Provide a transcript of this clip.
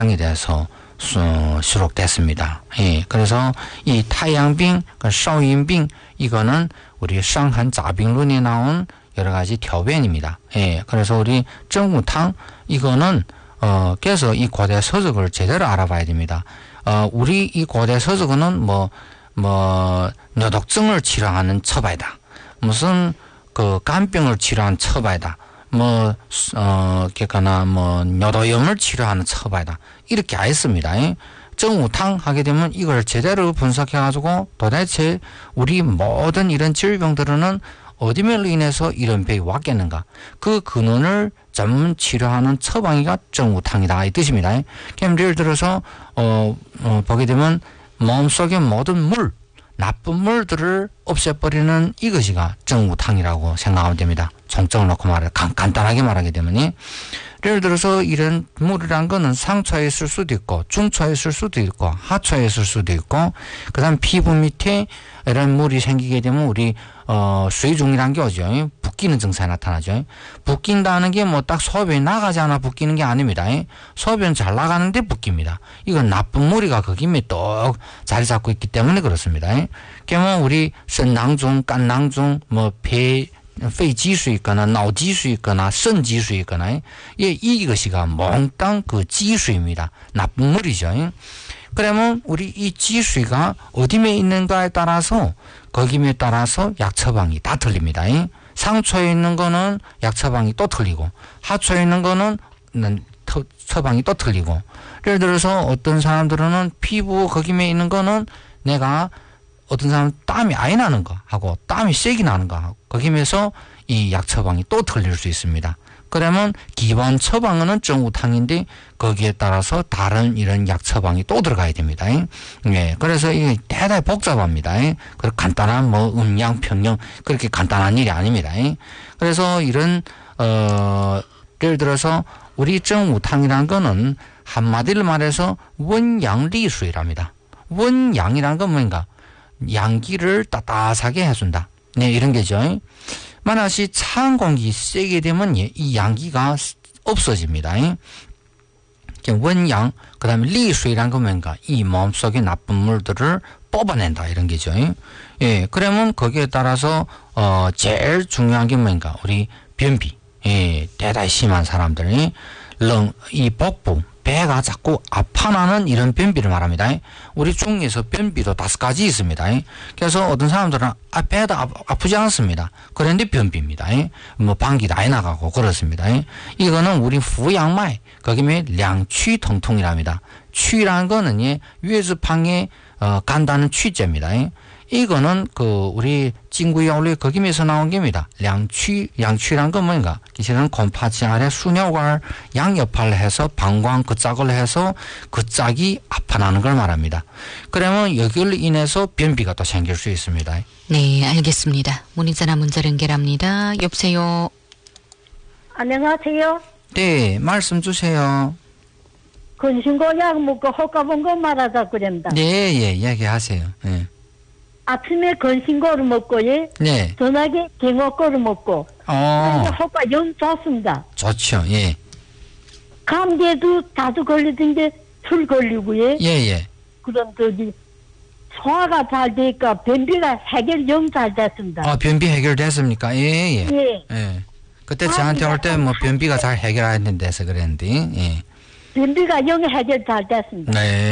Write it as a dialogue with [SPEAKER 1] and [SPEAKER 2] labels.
[SPEAKER 1] 에 대해서 수록됐습니다. 예, 그래서 이 타양병, 샤오인병 이거는 우리 상한자병론에 나온 여러 가지调변입니다. 예, 그래서 우리 정우탕 이거는 그래서 이 고대 서적을 제대로 알아봐야 됩니다. 우리 이 고대 서적은 뇌독증을 치료하는 처방이다. 무슨 그 간병을 치료하는 처방이다. 뇌도염을 치료하는 처방이다. 이렇게 했습니다. 정우탕 하게 되면 이걸 제대로 분석해가지고 도대체 우리 모든 이런 질병들은 어디면로 인해서 이런 병이 왔겠는가. 그 근원을 전문 치료하는 처방이가 정우탕이다. 이 뜻입니다. 그럼 예를 들어서, 보게 되면 몸속의 모든 물, 나쁜 물들을 없애버리는 이것이가 정우탕이라고 생각하면 됩니다. 총점을 놓고 간단하게 말하게 되면. 예를 들어서 이런 물이란 거는 상처에 있을 수도 있고 중처에 있을 수도 있고 하처에 있을 수도 있고 그 다음 피부 밑에 이런 물이 생기게 되면 우리 수의중이라는 게 오죠. 붓기는 증상이 나타나죠. 붓긴다는 게 딱 소변이 나가지 않아 붓기는 게 아닙니다. 소변 잘 나가는데 붓깁니다. 이건 나쁜 무리가 거기 또 자리 잡고 있기 때문에 그렇습니다. 그러면 우리肾낭중, 깐낭중,肺积水 있거나脑积水 있거나肾积水 있거나 이것이가 몽땅 그积水입니다. 나쁜 물이죠. 그러면 우리 이积水가 어디에 있는가에 따라서 거기에 따라서 약 처방이 다 틀립니다. 상처에 있는 거는 약 처방이 또 틀리고 하처에 있는 거는 처방이 또 틀리고 예를 들어서 어떤 사람들은 피부 거기에 있는 거는 내가 어떤 사람은 땀이 아예 나는 거 하고 땀이 세게 나는 거 하고 거기에서 이 약 처방이 또 틀릴 수 있습니다. 그러면 기본 처방은 정우탕인데 거기에 따라서 다른 이런 약 처방이 또 들어가야 됩니다. 예, 그래서 이게 대단히 복잡합니다. 그리고 간단한 음양 평양 그렇게 간단한 일이 아닙니다. 그래서 이런 예를 들어서 우리 정우탕이라는 거는 한마디로 말해서 원양리수이랍니다. 원양이라는 건 뭔가 양기를 따뜻하게 해준다. 네, 이런 게죠. 만약에 차한 공기 세게 되면 이 양기가 없어집니다. 원양, 그 다음에 리수이란 건 뭔가 이 몸속의 나쁜 물들을 뽑아낸다. 이런 게죠. 예, 그러면 거기에 따라서, 제일 중요한 게 뭔가 우리 변비, 예, 대단히 심한 사람들이 이 복부, 배가 자꾸 아파나는 이런 변비를 말합니다. 우리 중에서 변비도 5가지 있습니다. 그래서 어떤 사람들은 배도 아프지 않습니다. 그런데 변비입니다. 방귀도 안 나가고 그렇습니다. 이거는 우리 후양말, 거기에 량취 통통이랍니다. 취라는 거는 위에서방에 간다는 취자입니다. 이거는 우리 찡구야올리 거기에서 나온 겁니다. 양취란 건 뭔가? 기실은 곰파치 아래 순혈관 양옆을 해서 방광 그 짝을 해서 그 짝이 아파나는 걸 말합니다. 그러면 여기를 인해서 변비가 또 생길 수 있습니다.
[SPEAKER 2] 네, 알겠습니다. 문의전화 문자 연결합니다. 여보세요.
[SPEAKER 3] 안녕하세요.
[SPEAKER 1] 네, 말씀 주세요.
[SPEAKER 3] 근신고약 먹고 헛가본 거 말하자 그럽니다.
[SPEAKER 1] 네, 예, 이야기하세요. 네.
[SPEAKER 3] 아침에 건신고를 먹고
[SPEAKER 1] 네.
[SPEAKER 3] 저녁에 갱어고를 먹고 효과 영 좋습니다.
[SPEAKER 1] 좋죠. 예.
[SPEAKER 3] 감기에도 자주 걸리던 게 술 걸리고요.
[SPEAKER 1] 예.
[SPEAKER 3] 그럼 소화가 잘 되니까 변비가 해결 영 잘 됐습니다.
[SPEAKER 1] 변비 해결됐습니까? 예.
[SPEAKER 3] 예.
[SPEAKER 1] 그때 저한테 올 때 변비가 잘 해결했는데서 그랬는데 예.
[SPEAKER 3] 변비가 영 해결 잘 됐습니다.
[SPEAKER 1] 네.